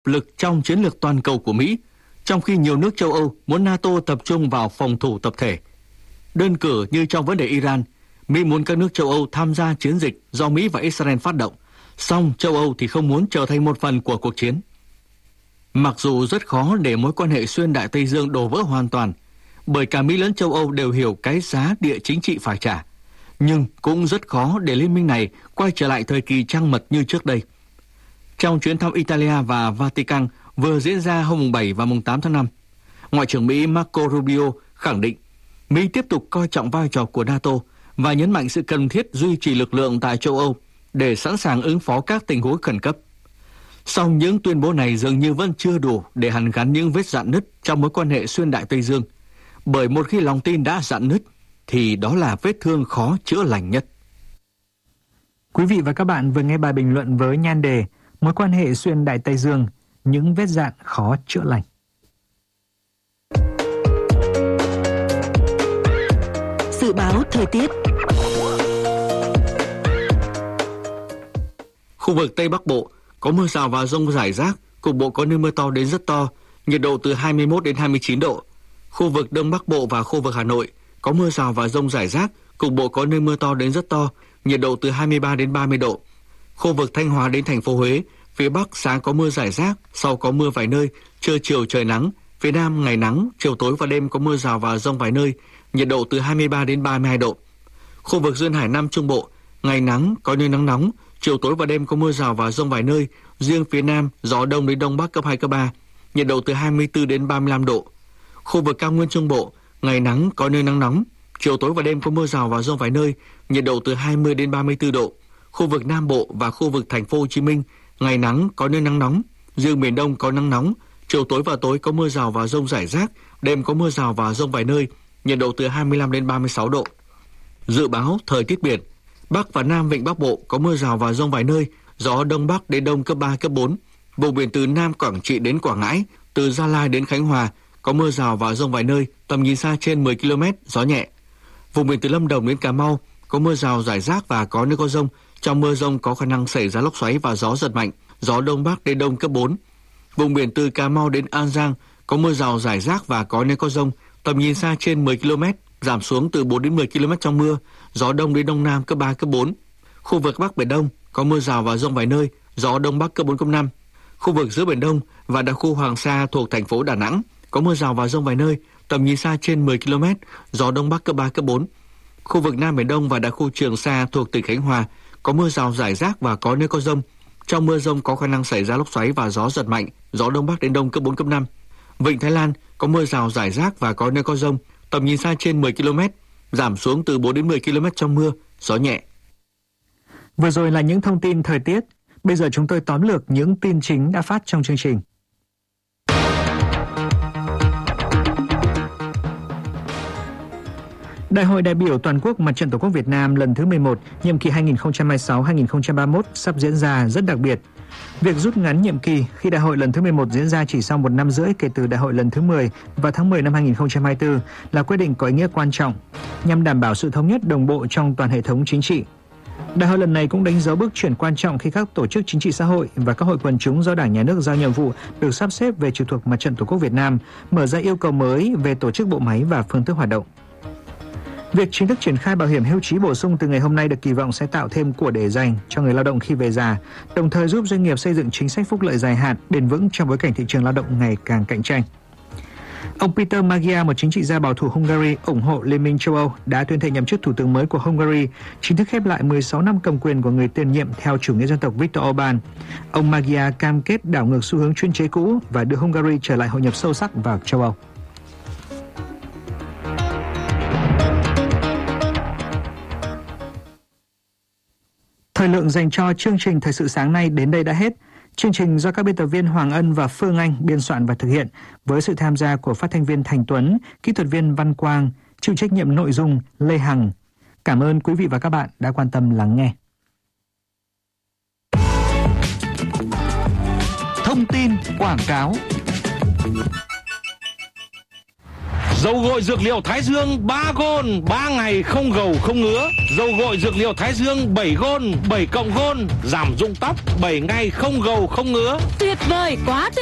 lực trong chiến lược toàn cầu của Mỹ, trong khi nhiều nước châu Âu muốn NATO tập trung vào phòng thủ tập thể. Đơn cử như trong vấn đề Iran, Mỹ muốn các nước châu Âu tham gia chiến dịch do Mỹ và Israel phát động, song châu Âu thì không muốn trở thành một phần của cuộc chiến. Mặc dù rất khó để mối quan hệ xuyên Đại Tây Dương đổ vỡ hoàn toàn, bởi cả Mỹ lẫn châu Âu đều hiểu cái giá địa chính trị phải trả, nhưng cũng rất khó để liên minh này quay trở lại thời kỳ trăng mật như trước đây. Trong chuyến thăm Italia và Vatican vừa diễn ra hôm 7 và 8 tháng 5, Ngoại trưởng Mỹ Marco Rubio khẳng định Mỹ tiếp tục coi trọng vai trò của NATO và nhấn mạnh sự cần thiết duy trì lực lượng tại châu Âu để sẵn sàng ứng phó các tình huống khẩn cấp. Song những tuyên bố này dường như vẫn chưa đủ để hàn gắn những vết rạn nứt trong mối quan hệ xuyên Đại Tây Dương, bởi một khi lòng tin đã rạn nứt thì đó là vết thương khó chữa lành nhất. Quý vị và các bạn vừa nghe bài bình luận với nhan đề Mối quan hệ xuyên Đại Tây Dương, những vết rạn khó chữa lành. Dự báo thời tiết. Khu vực Tây Bắc Bộ có mưa rào và dông rải rác, cục bộ có nơi mưa to đến rất to, nhiệt độ từ 21 đến 29 độ. Khu vực Đông Bắc Bộ và khu vực Hà Nội có mưa rào và dông rải rác, cục bộ có nơi mưa to đến rất to, nhiệt độ từ 23 đến 30 độ. Khu vực Thanh Hóa đến thành phố Huế, phía Bắc sáng có mưa rải rác, sau có mưa vài nơi, trưa chiều trời nắng, phía Nam ngày nắng, chiều tối và đêm có mưa rào và dông vài nơi, nhiệt độ từ 23 đến 32 độ. Khu vực duyên hải Nam Trung Bộ, ngày nắng, có nơi nắng nóng, chiều tối và đêm có mưa rào và dông vài nơi, riêng phía Nam gió đông đến đông bắc cấp 2, cấp 3, nhiệt độ từ 24 đến 35 độ. Khu vực Cao Nguyên Trung Bộ, ngày nắng, có nơi nắng nóng, chiều tối và đêm có mưa rào và dông vài nơi, nhiệt độ từ 20 đến 34 độ. Khu vực Nam Bộ và khu vực Thành phố Hồ Chí Minh, ngày nắng, có nơi nắng nóng, riêng miền Đông có nắng nóng, chiều tối và tối có mưa rào và dông rải rác, đêm có mưa rào và dông vài nơi, nhiệt độ từ 25 đến 36 độ. Dự báo thời tiết biển, Bắc và Nam Vịnh Bắc Bộ có mưa rào và dông vài nơi, gió Đông Bắc đến Đông cấp 3, cấp 4. Vùng biển từ Nam Quảng Trị đến Quảng Ngãi, từ Gia Lai đến Khánh Hòa có mưa rào và dông vài nơi, tầm nhìn xa trên 10 km, gió nhẹ. Vùng biển từ Lâm Đồng đến Cà Mau có mưa rào rải rác và có nơi có dông. Trong mưa dông có khả năng xảy ra lốc xoáy và gió giật mạnh, gió Đông Bắc đến Đông cấp 4. Vùng biển từ Cà Mau đến An Giang có mưa rào rải rác và có nơi có dông, tầm nhìn xa trên 10 km, giảm xuống từ 4 đến 10 km trong mưa, gió Đông đến Đông Nam cấp 3, cấp 4. Khu vực Bắc Biển Đông có mưa rào và dông vài nơi, gió Đông Bắc cấp 4, cấp 5. Khu vực giữa Biển Đông và đặc khu Hoàng Sa thuộc thành phố Đà Nẵng có mưa rào và dông vài nơi, tầm nhìn xa trên 10 km, gió Đông Bắc cấp 3, cấp 4. Khu vực Nam Biển Đông và đặc khu Trường Sa thuộc tỉnh Khánh Hòa có mưa rào rải rác và có nơi có dông. Trong mưa dông có khả năng xảy ra lốc xoáy và gió giật mạnh, gió Đông Bắc đến Đông cấp 4, cấp 5. Vịnh Thái Lan có mưa rào rải rác và có nơi có dông, tầm nhìn xa trên 10 km, giảm xuống từ 4 đến 10 km trong mưa, gió nhẹ. Vừa rồi là những thông tin thời tiết. Bây giờ chúng tôi tóm lược những tin chính đã phát trong chương trình. Đại hội đại biểu toàn quốc Mặt trận Tổ quốc Việt Nam lần thứ 11, nhiệm kỳ 2026-2031 sắp diễn ra rất đặc biệt. Việc rút ngắn nhiệm kỳ khi đại hội lần thứ 11 diễn ra chỉ sau 1 năm rưỡi kể từ đại hội lần thứ 10 vào tháng 10 năm 2024 là quyết định có ý nghĩa quan trọng nhằm đảm bảo sự thống nhất đồng bộ trong toàn hệ thống chính trị. Đại hội lần này cũng đánh dấu bước chuyển quan trọng khi các tổ chức chính trị xã hội và các hội quần chúng do Đảng, Nhà nước giao nhiệm vụ được sắp xếp về trực thuộc Mặt trận Tổ quốc Việt Nam, mở ra yêu cầu mới về tổ chức bộ máy và phương thức hoạt động. Việc chính thức triển khai bảo hiểm hưu trí bổ sung từ ngày hôm nay được kỳ vọng sẽ tạo thêm của để dành cho người lao động khi về già, đồng thời giúp doanh nghiệp xây dựng chính sách phúc lợi dài hạn bền vững trong bối cảnh thị trường lao động ngày càng cạnh tranh. Ông Peter Magyar, một chính trị gia bảo thủ Hungary ủng hộ Liên minh châu Âu, đã tuyên thệ nhậm chức thủ tướng mới của Hungary, chính thức khép lại 16 năm cầm quyền của người tiền nhiệm theo chủ nghĩa dân tộc Viktor Orbán. Ông Magyar cam kết đảo ngược xu hướng chuyên chế cũ và đưa Hungary trở lại hội nhập sâu sắc vào châu Âu. Thời lượng dành cho chương trình Thời sự sáng nay đến đây đã hết. Chương trình do các biên tập viên Hoàng Ân và Phương Anh biên soạn và thực hiện với sự tham gia của phát thanh viên Thành Tuấn, kỹ thuật viên Văn Quang, chịu trách nhiệm nội dung Lê Hằng. Cảm ơn quý vị và các bạn đã quan tâm lắng nghe. Thông tin quảng cáo. Dầu gội dược liệu Thái Dương 3 gôn, 3 ngày không gầu không ngứa. Dầu gội dược liệu Thái Dương 7 gôn, 7 cộng gôn, giảm rụng tóc 7 ngày không gầu không ngứa. Tuyệt vời, quá tuyệt